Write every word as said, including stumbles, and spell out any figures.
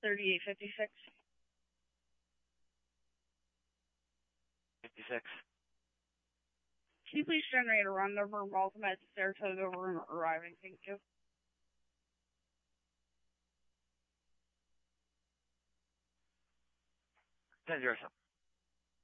thirty-eight fifty-six. fifty-six. Can you please generate a run number of ultimate Saratoga room arriving? Thank you. ten zero seven.